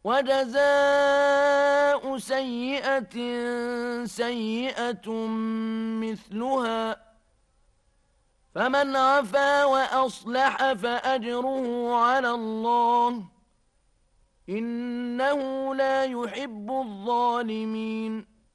وجزاء سيئة سيئة مثلها، فمن عفا وأصلح فأجره على الله، إنه لا يحب الظالمين.